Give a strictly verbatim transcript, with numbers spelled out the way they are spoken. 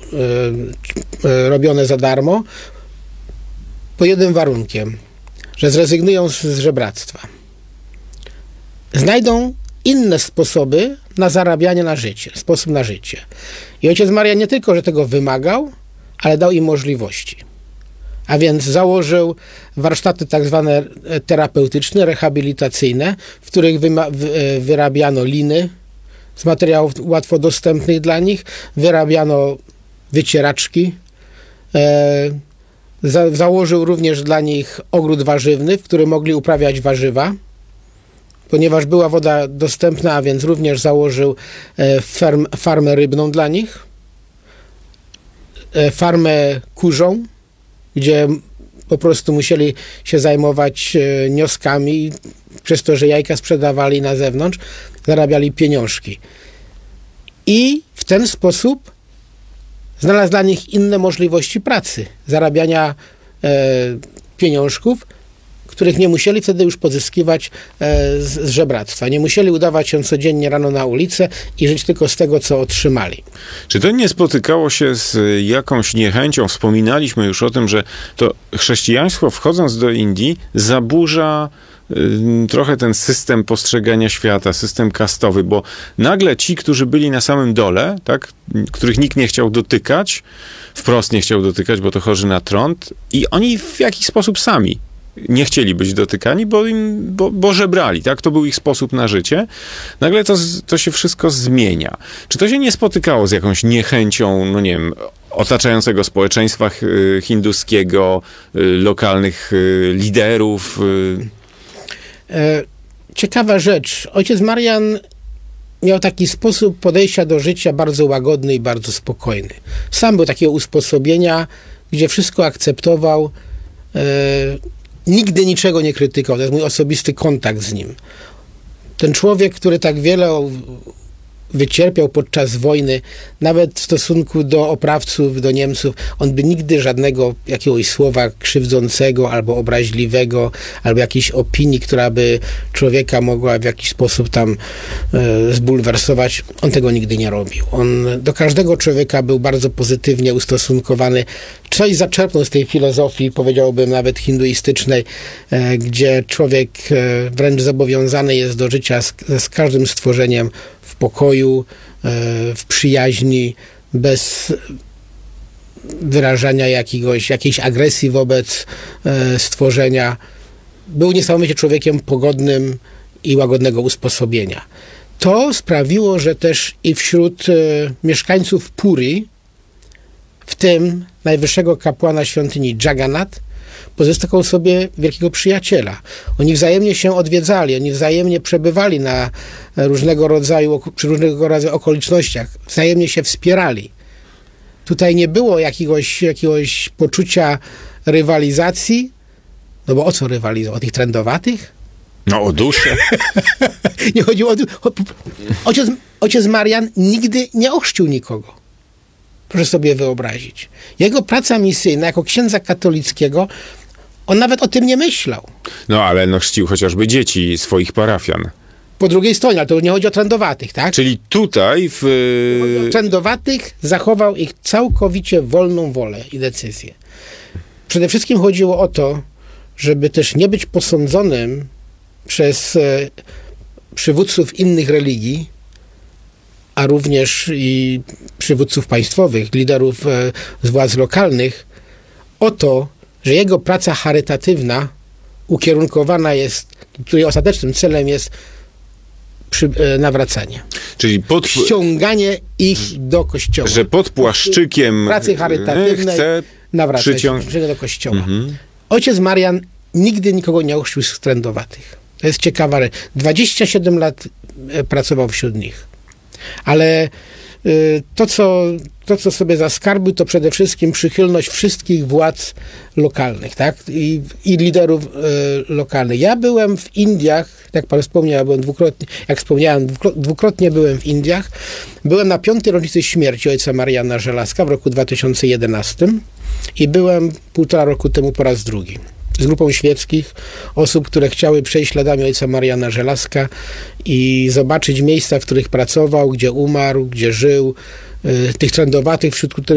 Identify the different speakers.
Speaker 1: y, y, robione za darmo, pod jednym warunkiem, że zrezygnują z, z żebractwa. Znajdą inne sposoby na zarabianie na życie, sposób na życie. I ojciec Marian nie tylko, że tego wymagał, ale dał im możliwości. A więc założył warsztaty tak zwane terapeutyczne, rehabilitacyjne, w których wyma- wy- wyrabiano liny z materiałów łatwo dostępnych dla nich, wyrabiano wycieraczki. E, za- założył również dla nich ogród warzywny, w którym mogli uprawiać warzywa. Ponieważ była woda dostępna, a więc również założył e, ferm, farmę rybną dla nich, e, farmę kurzą, gdzie po prostu musieli się zajmować e, nioskami, przez to, że jajka sprzedawali na zewnątrz, zarabiali pieniążki. I w ten sposób znalazł dla nich inne możliwości pracy, zarabiania e, pieniążków, których nie musieli wtedy już pozyskiwać e, z, z żebractwa. Nie musieli udawać się codziennie rano na ulicę i żyć tylko z tego, co otrzymali.
Speaker 2: Czy to nie spotykało się z jakąś niechęcią? Wspominaliśmy już o tym, że to chrześcijaństwo, wchodząc do Indii, zaburza y, trochę ten system postrzegania świata, system kastowy, bo nagle ci, którzy byli na samym dole, tak, których nikt nie chciał dotykać, wprost nie chciał dotykać, bo to chorzy na trąd, i oni w jakiś sposób sami nie chcieli być dotykani, bo, im, bo, bo żebrali, tak? To był ich sposób na życie. Nagle to, to się wszystko zmienia. Czy to się nie spotykało z jakąś niechęcią, no nie wiem, otaczającego społeczeństwa hinduskiego, lokalnych liderów?
Speaker 1: Ciekawa rzecz. Ojciec Marian miał taki sposób podejścia do życia bardzo łagodny i bardzo spokojny. Sam był takiego usposobienia, gdzie wszystko akceptował. Nigdy niczego nie krytykował. To jest mój osobisty kontakt z nim. Ten człowiek, który tak wiele wycierpiał podczas wojny, nawet w stosunku do oprawców, do Niemców, on by nigdy żadnego jakiegoś słowa krzywdzącego albo obraźliwego, albo jakiejś opinii, która by człowieka mogła w jakiś sposób tam e, zbulwersować, on tego nigdy nie robił. On do każdego człowieka był bardzo pozytywnie ustosunkowany. Coś zaczerpnął z tej filozofii, powiedziałbym nawet hinduistycznej, e, gdzie człowiek e, wręcz zobowiązany jest do życia z, z każdym stworzeniem w pokoju, w przyjaźni, bez wyrażania jakiegoś, jakiejś agresji wobec stworzenia. Był niesamowicie człowiekiem pogodnym i łagodnego usposobienia. To sprawiło, że też i wśród mieszkańców Puri, w tym najwyższego kapłana świątyni Jagannath, pozyskał sobie wielkiego przyjaciela. Oni wzajemnie się odwiedzali, oni wzajemnie przebywali na różnego rodzaju, przy różnego rodzaju okolicznościach, wzajemnie się wspierali. Tutaj nie było jakiegoś, jakiegoś poczucia rywalizacji, no bo o co rywalizował? O tych trendowatych?
Speaker 2: No o duszę.
Speaker 1: Nie chodziło o duszę. Ojciec, ojciec Marian nigdy nie ochrzcił nikogo. Proszę sobie wyobrazić. Jego praca misyjna jako księdza katolickiego, on nawet o tym nie myślał.
Speaker 2: No ale no chrzcił chociażby dzieci swoich parafian.
Speaker 1: Po drugiej stronie, ale to nie chodzi o trendowatych, tak?
Speaker 2: Czyli tutaj w...
Speaker 1: O trendowatych zachował ich całkowicie wolną wolę i decyzję. Przede wszystkim chodziło o to, żeby też nie być posądzonym przez e, przywódców innych religii, a również i przywódców państwowych, liderów e, z władz lokalnych, o to, że jego praca charytatywna ukierunkowana jest, której ostatecznym celem jest przy, e, nawracanie.
Speaker 2: Czyli pod...
Speaker 1: ściąganie ich do kościoła.
Speaker 2: Że pod płaszczykiem
Speaker 1: pracy charytatywnej
Speaker 2: chce
Speaker 1: nawracać
Speaker 2: przyciąg...
Speaker 1: do kościoła.
Speaker 2: Mhm.
Speaker 1: Ojciec Marian nigdy nikogo nie ochrzcił z trendowatych. To jest ciekawa rzecz. dwadzieścia siedem lat pracował wśród nich. Ale y, to, co, to, co sobie zaskarbił, to przede wszystkim przychylność wszystkich władz lokalnych, tak? I, i liderów y, lokalnych. Ja byłem w Indiach, jak pan wspomniał, byłem dwukrotnie, jak wspomniałem, dwukrotnie byłem w Indiach. Byłem na piątej rocznicy śmierci ojca Mariana Żelazka w roku dwa tysiące jedenastym i byłem półtora roku temu po raz drugi. Z grupą świeckich, osób, które chciały przejść śladami ojca Mariana Żelazka i zobaczyć miejsca, w których pracował, gdzie umarł, gdzie żył, tych trendowatych, wśród których